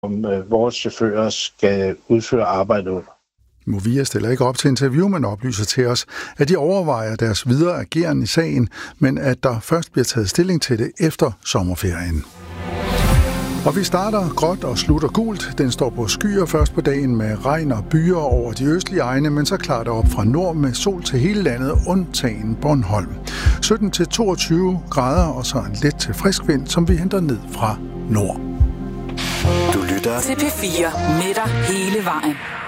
om vores chauffører skal udføre arbejde under. Movia stiller ikke op til interview, men oplyser til os, at de overvejer deres videre ageren i sagen, men at der først bliver taget stilling til det efter sommerferien. Og vi starter gråt og slutter gult. Den står på skyer først på dagen med regn og byer over de østlige egne, men så klarer det op fra nord med sol til hele landet, undtagen Bornholm. 17-22 grader og så en let til frisk vind, som vi henter ned fra nord. Du lytter til P4 med dig hele vejen.